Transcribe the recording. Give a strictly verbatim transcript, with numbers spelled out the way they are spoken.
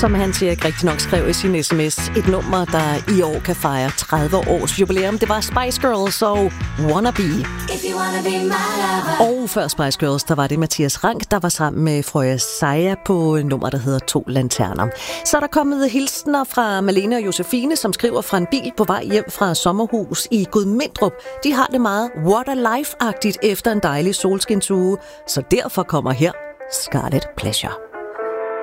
som han til ikke rigtig nok skrev i sin sms. Et nummer, der i år kan fejre tredive års jubilæum. Det var Spice Girls og Wannabe. Wanna og før Spice Girls, der var det Mathias Rank, der var sammen med Frøja Seja på nummer, der hedder To Lanterner. Så er der kommet hilsner fra Malene og Josefine, som skriver fra en bil på vej hjem fra sommerhus i Gudmindrup. De har det meget what a life-agtigt efter en dejlig solskinsuge, så derfor kommer her Scarlet Pleasure.